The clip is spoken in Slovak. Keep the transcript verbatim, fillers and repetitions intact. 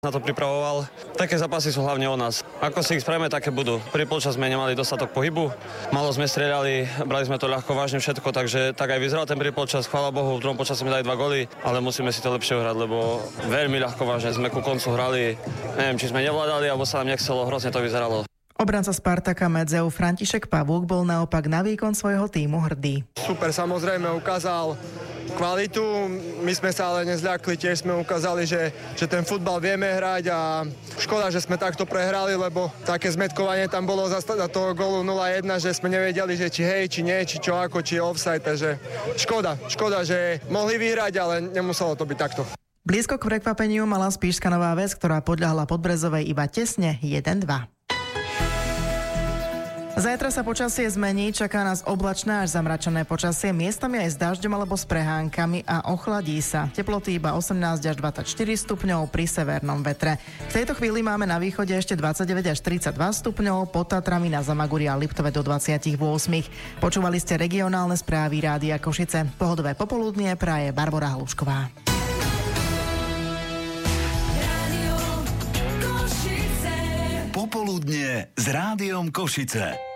Na to pripravoval. Také zápasy sú hlavne o nás. Ako si ich spravíme, také budú. Prvý polčas sme nemali dostatok pohybu, malo sme strieľali, brali sme to ľahko vážne všetko, takže tak aj vyzeral ten prvý polčas. Chvála Bohu, v druhom polčase sme dali dva góly, ale musíme si to lepšie hrať, lebo veľmi ľahko vážne sme ku koncu hrali. Neviem, či sme nevládali, alebo sa nám nechcelo, hrozne to vyzeralo. Obranca Spartaka Medzeu František Pavúk bol naopak na výkon svojho tímu hrdý. Super, samozrejme ukázal kvalitu, my sme sa ale nezľakli, tiež sme ukázali, že, že ten futbal vieme hrať a škoda, že sme takto prehrali, lebo také zmätkovanie tam bolo za, za toho gólu nula jedna, že sme nevedeli, že či hej, či nie, či čo ako, či offside, takže škoda, škoda, že mohli vyhrať, ale nemuselo to byť takto. Blízko k prekvapeniu mala Spišská Nová Ves, ktorá podľahla Podbrezovej iba tesne jeden dva. Zajtra sa počasie zmení, čaká nás oblačné až zamračené počasie, miestami aj s dažďom alebo s prehánkami a ochladí sa. Teploty iba osemnásť až dvadsaťštyri stupňov pri severnom vetre. V tejto chvíli máme na východe ešte dvadsaťdeväť až tridsaťdva stupňov, pod Tatrami na Zamaguri a Liptove do dvadsaťosem. Počúvali ste regionálne správy Rádia Košice. Pohodové popoludnie praje Barbora Hlušková. Popoludnie s Rádiom Košice.